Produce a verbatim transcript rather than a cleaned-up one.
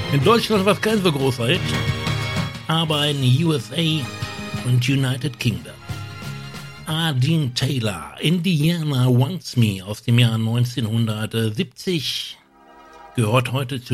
In Deutschland war es kein so großer Hit, aber in U S A und United Kingdom. A. Dean Taylor, Indiana Wants Me aus dem Jahr neunzehnhundertsiebzig, gehört heute zu